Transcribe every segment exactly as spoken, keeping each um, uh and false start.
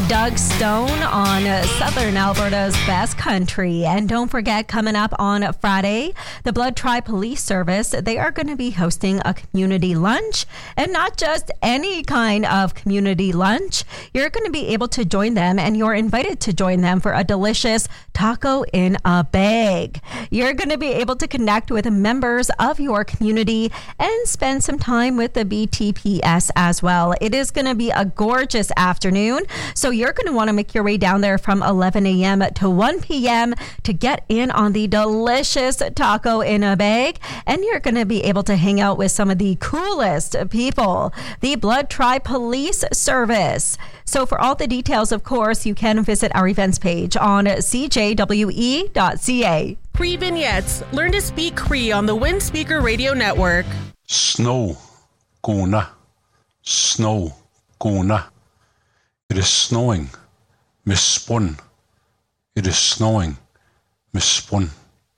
Doug Stone on Southern Alberta's Best Country. And don't forget, coming up on Friday, the Blood Tribe Police Service, they are going to be hosting a community lunch, and not just any kind of community lunch. You're going to be able to join them, and you're invited to join them for a delicious taco in a bag. You're going to be able to connect with members of your community and spend some time with the B T P S as well. It is going to be a gorgeous afternoon, so you're going to want to make your way down there from eleven a.m. to one p.m. to get in on the delicious taco in a bag, and you're going to be able to hang out with some of the coolest people, the Blood Tribe Police Service. So for all the details, of course, you can visit our events page on c j w e dot c a. Cree Vignettes. Learn to speak Cree on the Wind Speaker Radio Network. Snow, Gona. Snow, Gona. It is snowing. Miss Spun. It is snowing. Miss Spun.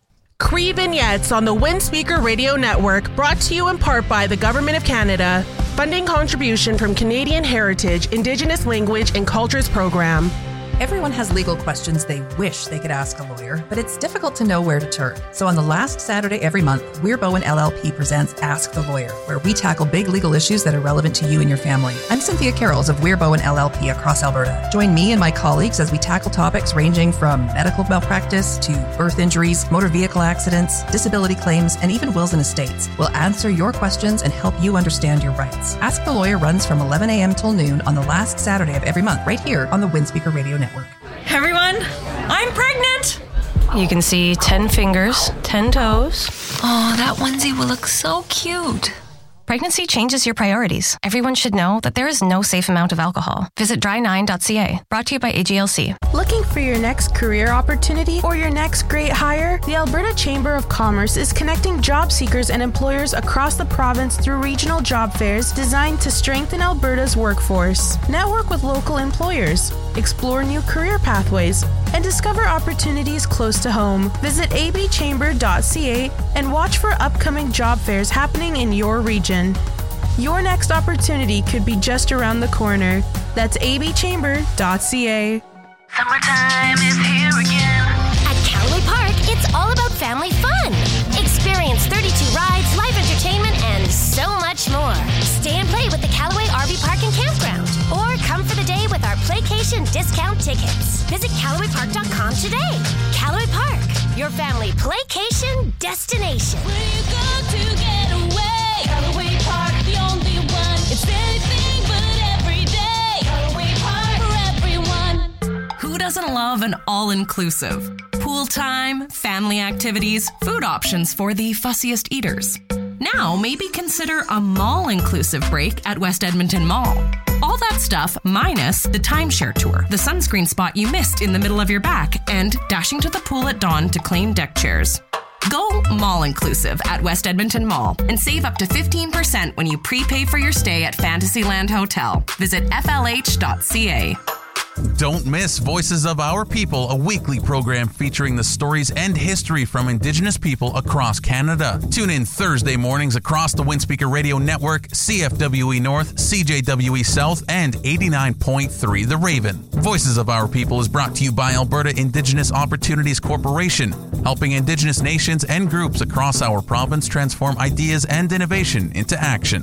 Cree Vignettes on the Wind Speaker Radio Network, brought to you in part by the Government of Canada. Funding contribution from Canadian Heritage, Indigenous Language and Cultures Program. Everyone has legal questions they wish they could ask a lawyer, but it's difficult to know where to turn. So on the last Saturday every month, Weir Bowen L L P presents Ask the Lawyer, where we tackle big legal issues that are relevant to you and your family. I'm Cynthia Carrolls of Weir Bowen L L P across Alberta. Join me and my colleagues as we tackle topics ranging from medical malpractice to birth injuries, motor vehicle accidents, disability claims, and even wills and estates. We'll answer your questions and help you understand your rights. Ask the Lawyer runs from eleven a.m. till noon on the last Saturday of every month, right here on the Wind Speaker Radio Network. Hey everyone, I'm pregnant! You can see ten fingers, ten toes. Oh, that onesie will look so cute. Pregnancy changes your priorities. Everyone should know that there is no safe amount of alcohol. Visit dry nine dot c a. Brought to you by A G L C. Looking for your next career opportunity or your next great hire? The Alberta Chamber of Commerce is connecting job seekers and employers across the province through regional job fairs designed to strengthen Alberta's workforce. Network with local employers, explore new career pathways, and discover opportunities close to home. Visit a b chamber dot c a and watch for upcoming job fairs happening in your region. Your next opportunity could be just around the corner. That's a b chamber dot c a. Summertime is here again. At Callaway Park, it's all about family fun. Experience thirty-two rides, live entertainment, and so much more. Stay and play with the Callaway R V Park and Campground. Or come for the day with our Playcation discount tickets. Visit Callaway Park dot com today. Callaway Park, your family playcation destination. Where you go to get away? Callaway Park, the only one. It's anything but every day. Callaway Park for everyone. Who doesn't love an all-inclusive? Pool time, family activities, food options for the fussiest eaters. Now, maybe consider a mall-inclusive break at West Edmonton Mall. All that stuff minus the timeshare tour, the sunscreen spot you missed in the middle of your back, and dashing to the pool at dawn to claim deck chairs. Go mall-inclusive at West Edmonton Mall and save up to fifteen percent when you prepay for your stay at Fantasyland Hotel. Visit f l h dot c a. Don't miss Voices of Our People, a weekly program featuring the stories and history from Indigenous people across Canada. Tune in Thursday mornings across the Wind Speaker Radio Network, C F W E North, C J W E South, and eighty-nine point three The Raven. Voices of Our People is brought to you by Alberta Indigenous Opportunities Corporation, helping Indigenous nations and groups across our province transform ideas and innovation into action.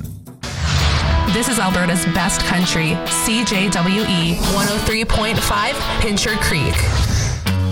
This is Alberta's Best Country, C J W E one oh three point five Pincher Creek.